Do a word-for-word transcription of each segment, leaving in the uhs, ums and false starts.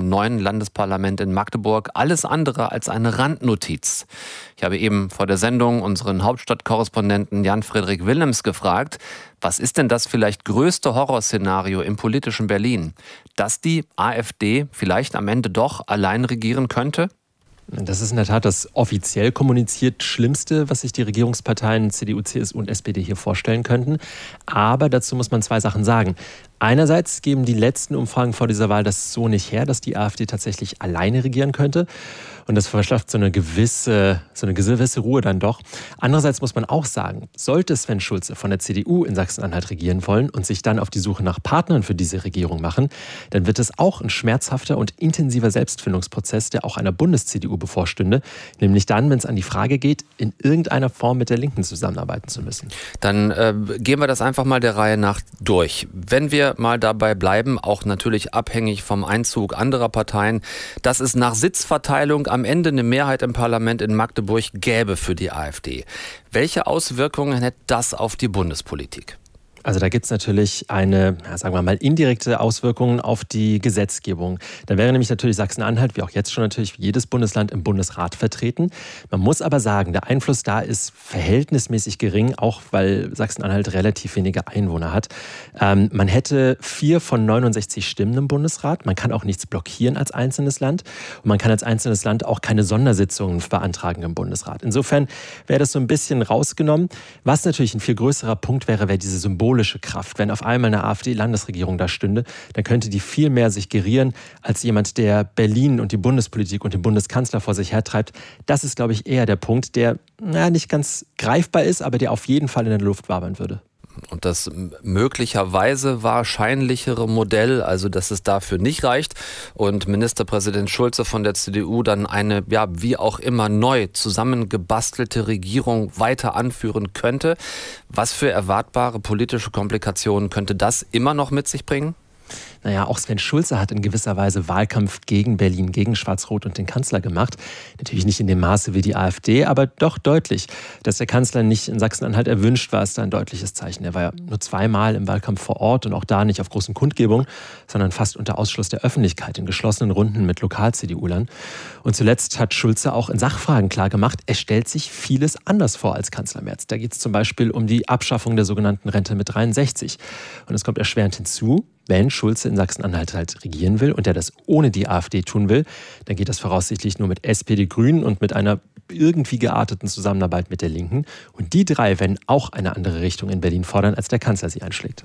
vom neuen Landesparlament in Magdeburg alles andere als eine Randnotiz. Ich habe eben vor der Sendung unseren Hauptstadtkorrespondenten Jan-Frederik Willems gefragt, was ist denn das vielleicht größte Horrorszenario im politischen Berlin? Dass die AfD vielleicht am Ende doch allein regieren könnte? Das ist in der Tat das offiziell kommuniziert Schlimmste, was sich die Regierungsparteien C D U, C S U und S P D hier vorstellen könnten. Aber dazu muss man zwei Sachen sagen. Einerseits geben die letzten Umfragen vor dieser Wahl das so nicht her, dass die AfD tatsächlich alleine regieren könnte. Und das verschafft so eine gewisse, so eine gewisse Ruhe dann doch. Andererseits muss man auch sagen, sollte Sven Schulze von der C D U in Sachsen-Anhalt regieren wollen und sich dann auf die Suche nach Partnern für diese Regierung machen, dann wird es auch ein schmerzhafter und intensiver Selbstfindungsprozess, der auch einer Bundes-C D U bevorstünde. Nämlich dann, wenn es an die Frage geht, in irgendeiner Form mit der Linken zusammenarbeiten zu müssen. Dann äh, gehen wir das einfach mal der Reihe nach durch. Wenn wir mal dabei bleiben, auch natürlich abhängig vom Einzug anderer Parteien, dass es nach Sitzverteilung am Ende eine Mehrheit im Parlament in Magdeburg gäbe für die AfD. Welche Auswirkungen hätte das auf die Bundespolitik? Also da gibt es natürlich eine, ja, sagen wir mal, indirekte Auswirkungen auf die Gesetzgebung. Dann wäre nämlich natürlich Sachsen-Anhalt, wie auch jetzt schon natürlich jedes Bundesland im Bundesrat vertreten. Man muss aber sagen, der Einfluss da ist verhältnismäßig gering, auch weil Sachsen-Anhalt relativ wenige Einwohner hat. Ähm, man hätte vier von neunundsechzig Stimmen im Bundesrat. Man kann auch nichts blockieren als einzelnes Land. Und man kann als einzelnes Land auch keine Sondersitzungen beantragen im Bundesrat. Insofern wäre das so ein bisschen rausgenommen. Was natürlich ein viel größerer Punkt wäre, wäre diese Symbol Kraft. Wenn auf einmal eine AfD-Landesregierung da stünde, dann könnte die viel mehr sich gerieren als jemand, der Berlin und die Bundespolitik und den Bundeskanzler vor sich hertreibt. Das ist, glaube ich, eher der Punkt, der na, nicht ganz greifbar ist, aber der auf jeden Fall in der Luft wabern würde. Und das möglicherweise wahrscheinlichere Modell, also dass es dafür nicht reicht und Ministerpräsident Schulze von der C D U dann eine, ja, wie auch immer neu zusammengebastelte Regierung weiter anführen könnte. Was für erwartbare politische Komplikationen könnte das immer noch mit sich bringen? Naja, auch Sven Schulze hat in gewisser Weise Wahlkampf gegen Berlin, gegen Schwarz-Rot und den Kanzler gemacht. Natürlich nicht in dem Maße wie die AfD, aber doch deutlich. Dass der Kanzler nicht in Sachsen-Anhalt erwünscht war, ist da ein deutliches Zeichen. Er war ja nur zweimal im Wahlkampf vor Ort und auch da nicht auf großen Kundgebungen, sondern fast unter Ausschluss der Öffentlichkeit in geschlossenen Runden mit Lokal-C D U-Lern. Und zuletzt hat Schulze auch in Sachfragen klargemacht, er stellt sich vieles anders vor als Kanzler Merz. Da geht es zum Beispiel um die Abschaffung der sogenannten Rente mit dreiundsechzig. Und es kommt erschwerend hinzu, wenn Schulze in Sachsen-Anhalt halt regieren will und er das ohne die AfD tun will, dann geht das voraussichtlich nur mit S P D, Grünen und mit einer irgendwie gearteten Zusammenarbeit mit der Linken. Und die drei werden auch eine andere Richtung in Berlin fordern, als der Kanzler sie einschlägt.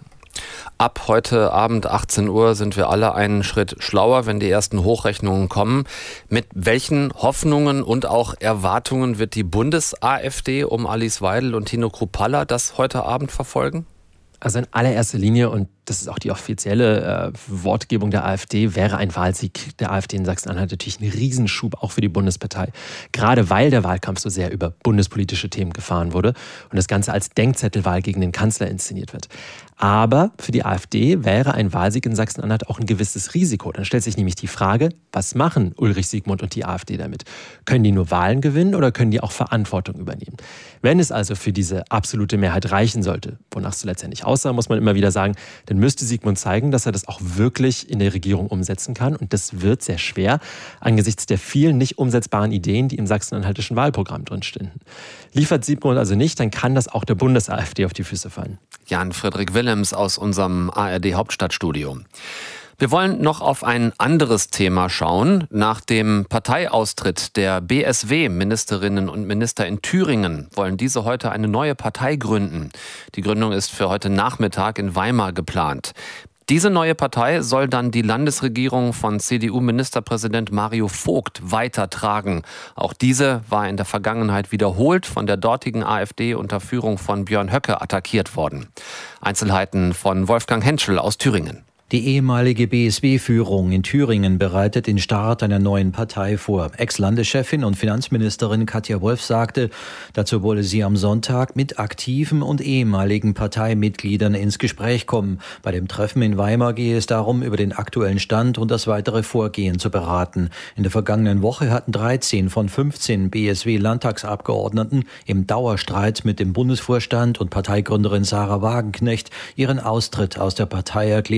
Ab heute Abend achtzehn Uhr sind wir alle einen Schritt schlauer, wenn die ersten Hochrechnungen kommen. Mit welchen Hoffnungen und auch Erwartungen wird die Bundes-AfD um Alice Weidel und Tino Kruppalla das heute Abend verfolgen? Also in allererster Linie, und das ist auch die offizielle äh, Wortgebung der AfD, wäre ein Wahlsieg der AfD in Sachsen-Anhalt natürlich ein Riesenschub, auch für die Bundespartei. Gerade weil der Wahlkampf so sehr über bundespolitische Themen gefahren wurde und das Ganze als Denkzettelwahl gegen den Kanzler inszeniert wird. Aber für die AfD wäre ein Wahlsieg in Sachsen-Anhalt auch ein gewisses Risiko. Dann stellt sich nämlich die Frage, was machen Ulrich Siegmund und die AfD damit? Können die nur Wahlen gewinnen oder können die auch Verantwortung übernehmen? Wenn es also für diese absolute Mehrheit reichen sollte, wonach es so letztendlich aussah, muss man immer wieder sagen, dann müsste Siegmund zeigen, dass er das auch wirklich in der Regierung umsetzen kann. Und das wird sehr schwer angesichts der vielen nicht umsetzbaren Ideen, die im sachsen-anhaltischen Wahlprogramm drin stehen. Liefert Siegmund also nicht, dann kann das auch der Bundes-AfD auf die Füße fallen. Jan-Frederik Willems aus unserem A R D-Hauptstadtstudio. Wir wollen noch auf ein anderes Thema schauen. Nach dem Parteiaustritt der B S W-Ministerinnen und Minister in Thüringen wollen diese heute eine neue Partei gründen. Die Gründung ist für heute Nachmittag in Weimar geplant. Diese neue Partei soll dann die Landesregierung von C D U-Ministerpräsident Mario Vogt weitertragen. Auch diese war in der Vergangenheit wiederholt von der dortigen AfD unter Führung von Björn Höcke attackiert worden. Einzelheiten von Wolfgang Henschel aus Thüringen. Die ehemalige B S W-Führung in Thüringen bereitet den Start einer neuen Partei vor. Ex-Landeschefin und Finanzministerin Katja Wolf sagte, dazu wolle sie am Sonntag mit aktiven und ehemaligen Parteimitgliedern ins Gespräch kommen. Bei dem Treffen in Weimar gehe es darum, über den aktuellen Stand und das weitere Vorgehen zu beraten. In der vergangenen Woche hatten dreizehn von fünfzehn B S W-Landtagsabgeordneten im Dauerstreit mit dem Bundesvorstand und Parteigründerin Sarah Wagenknecht ihren Austritt aus der Partei erklärt.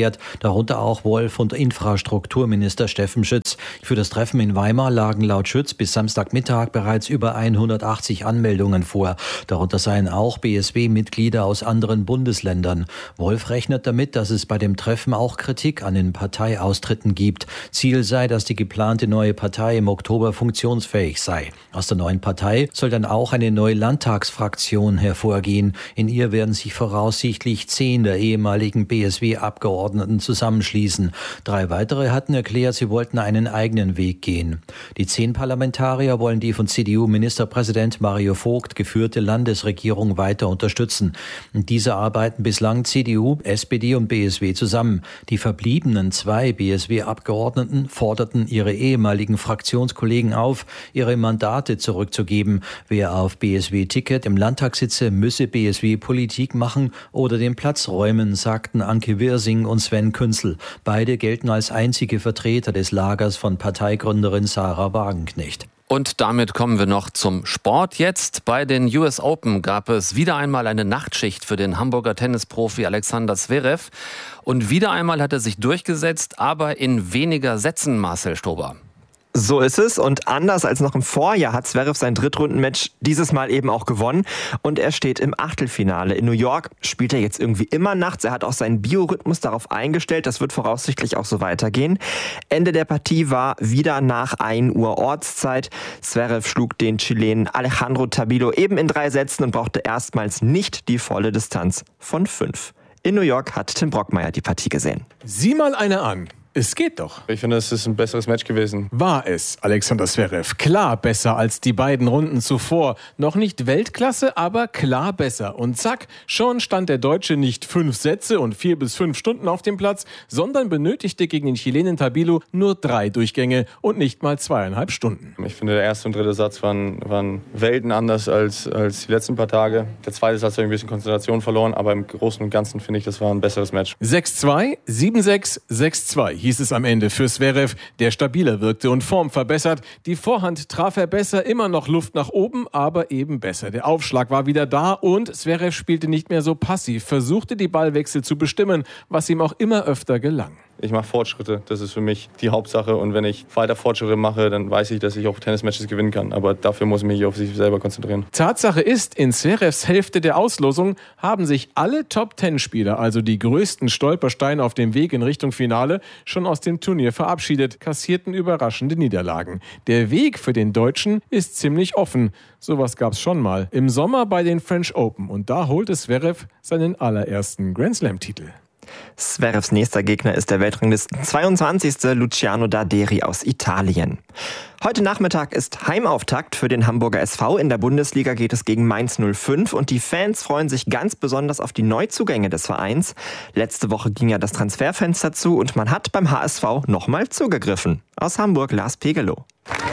darunter auch Wolf und Infrastrukturminister Steffen Schütz. Für das Treffen in Weimar lagen laut Schütz bis Samstagmittag bereits über hundertachtzig Anmeldungen vor. Darunter seien auch B S W-Mitglieder aus anderen Bundesländern. Wolf rechnet damit, dass es bei dem Treffen auch Kritik an den Parteiaustritten gibt. Ziel sei, dass die geplante neue Partei im Oktober funktionsfähig sei. Aus der neuen Partei soll dann auch eine neue Landtagsfraktion hervorgehen. In ihr werden sich voraussichtlich zehn der ehemaligen B S W-Abgeordneten zusammenschließen. Drei weitere hatten erklärt, sie wollten einen eigenen Weg gehen. Die zehn Parlamentarier wollen die von C D U-Ministerpräsident Mario Vogt geführte Landesregierung weiter unterstützen. Diese arbeiten bislang C D U, S P D und B S W zusammen. Die verbliebenen zwei B S W-Abgeordneten forderten ihre ehemaligen Fraktionskollegen auf, ihre Mandate zurückzugeben. Wer auf B S W-Ticket im Landtag sitze, müsse B S W-Politik machen oder den Platz räumen, sagten Anke Wirsing und Sven Künzel. Beide gelten als einzige Vertreter des Lagers von Parteigründerin Sarah Wagenknecht. Und damit kommen wir noch zum Sport jetzt. Bei den U S Open gab es wieder einmal eine Nachtschicht für den Hamburger Tennisprofi Alexander Zverev. Und wieder einmal hat er sich durchgesetzt, aber in weniger Sätzen, Marcel Stober. So ist es, und anders als noch im Vorjahr hat Zverev sein Drittrundenmatch dieses Mal eben auch gewonnen und er steht im Achtelfinale. In New York spielt er jetzt irgendwie immer nachts, er hat auch seinen Biorhythmus darauf eingestellt, das wird voraussichtlich auch so weitergehen. Ende der Partie war wieder nach ein Uhr Ortszeit. Zverev schlug den Chilenen Alejandro Tabilo eben in drei Sätzen und brauchte erstmals nicht die volle Distanz von fünf. In New York hat Tim Brockmeier die Partie gesehen. Sieh mal eine an. Es geht doch. Ich finde, es ist ein besseres Match gewesen. War es, Alexander Zverev. Klar besser als die beiden Runden zuvor. Noch nicht Weltklasse, aber klar besser. Und zack, schon stand der Deutsche nicht fünf Sätze und vier bis fünf Stunden auf dem Platz, sondern benötigte gegen den Chilenen Tabilo nur drei Durchgänge und nicht mal zweieinhalb Stunden. Ich finde, der erste und dritte Satz waren, waren Welten anders als, als die letzten paar Tage. Der zweite Satz hat ein bisschen Konzentration verloren, aber im Großen und Ganzen finde ich, das war ein besseres Match. sechs zwei, sieben sechs, sechs zwei. Hieß es am Ende für Zverev, der stabiler wirkte und Form verbessert. Die Vorhand traf er besser, immer noch Luft nach oben, aber eben besser. Der Aufschlag war wieder da und Zverev spielte nicht mehr so passiv, versuchte die Ballwechsel zu bestimmen, was ihm auch immer öfter gelang. Ich mache Fortschritte, das ist für mich die Hauptsache, und wenn ich weiter Fortschritte mache, dann weiß ich, dass ich auch Tennismatches gewinnen kann, aber dafür muss ich mich auf sich selber konzentrieren. Tatsache ist, in Zverevs Hälfte der Auslosung haben sich alle Top-Ten-Spieler, also die größten Stolpersteine auf dem Weg in Richtung Finale, schon aus dem Turnier verabschiedet, kassierten überraschende Niederlagen. Der Weg für den Deutschen ist ziemlich offen. Sowas gab's schon mal. Im Sommer bei den French Open, und da holte Zverev seinen allerersten Grand-Slam-Titel. Zverevs nächster Gegner ist der Weltranglisten zweiundzwanzigste Luciano Darderi aus Italien. Heute Nachmittag ist Heimauftakt für den Hamburger S V. In der Bundesliga geht es gegen Mainz null fünf und die Fans freuen sich ganz besonders auf die Neuzugänge des Vereins. Letzte Woche ging ja das Transferfenster zu und man hat beim H S V nochmal zugegriffen. Aus Hamburg Lars Pegelow.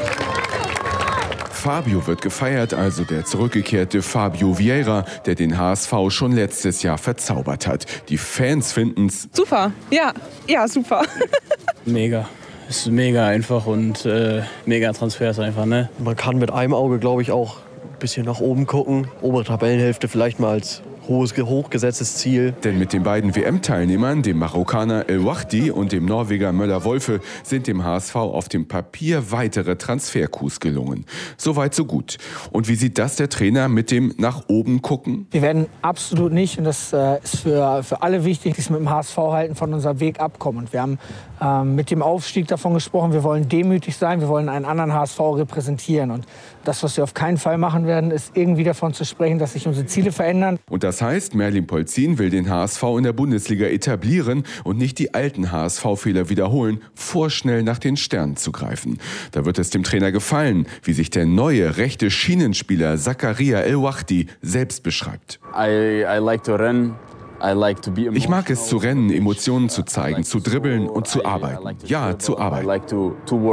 Fabio wird gefeiert, also der zurückgekehrte Fabio Vieira, der den H S V schon letztes Jahr verzaubert hat. Die Fans finden's super, ja, ja, super. Mega. Ist mega einfach und äh, mega Transfers einfach, ne? Man kann mit einem Auge, glaube ich, auch ein bisschen nach oben gucken. Obere Tabellenhälfte vielleicht mal als hohes, hochgesetztes Ziel. Denn mit den beiden W M-Teilnehmern, dem Marokkaner El Wahdi und dem Norweger Möller-Wolfe, sind dem H S V auf dem Papier weitere Transfercoups gelungen. Soweit, so gut. Und wie sieht das der Trainer mit dem nach oben gucken? Wir werden absolut nicht, und das äh, ist für, für alle wichtig, dass wir mit dem H S V halten, von unserem Weg abkommen. Und wir haben ähm, mit dem Aufstieg davon gesprochen, wir wollen demütig sein, wir wollen einen anderen H S V repräsentieren. Und das, was wir auf keinen Fall machen werden, ist irgendwie davon zu sprechen, dass sich unsere Ziele verändern. Und das heißt, Merlin Polzin will den H S V in der Bundesliga etablieren und nicht die alten H S V-Fehler wiederholen, vorschnell nach den Sternen zu greifen. Da wird es dem Trainer gefallen, wie sich der neue rechte Schienenspieler Zakaria El Wahdi selbst beschreibt. I, I like to run. Ich mag es zu rennen, Emotionen zu zeigen, zu dribbeln und zu arbeiten. Ja, zu arbeiten.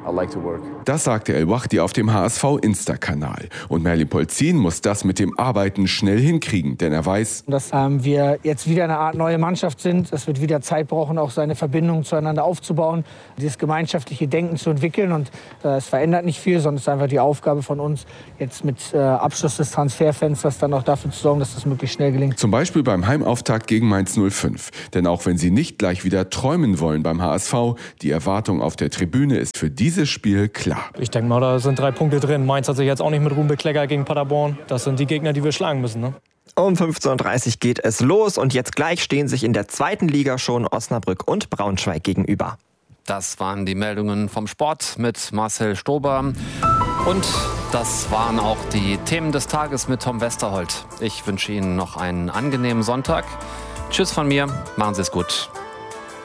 Das sagte El-Wachdi auf dem H S V-Insta-Kanal. Und Merlin Polzin muss das mit dem Arbeiten schnell hinkriegen, denn er weiß, dass ähm, wir jetzt wieder eine Art neue Mannschaft sind. Es wird wieder Zeit brauchen, auch seine Verbindungen zueinander aufzubauen, dieses gemeinschaftliche Denken zu entwickeln. Und äh, es verändert nicht viel, sondern es ist einfach die Aufgabe von uns, jetzt mit äh, Abschluss des Transferfensters dann auch dafür zu sorgen, dass das möglichst schnell gelingt. Zum Beispiel beim Heimauftakt gegen Mainz null fünf. Denn auch wenn sie nicht gleich wieder träumen wollen beim H S V, die Erwartung auf der Tribüne ist für dieses Spiel klar. Ich denke mal, da sind drei Punkte drin. Mainz hat sich jetzt auch nicht mit Ruhm bekleckert gegen Paderborn. Das sind die Gegner, die wir schlagen müssen, ne? Um fünfzehn Uhr dreißig geht es los und jetzt gleich stehen sich in der zweiten Liga schon Osnabrück und Braunschweig gegenüber. Das waren die Meldungen vom Sport mit Marcel Stober. Und das waren auch die Themen des Tages mit Tom Westerholt. Ich wünsche Ihnen noch einen angenehmen Sonntag. Tschüss von mir, machen Sie es gut.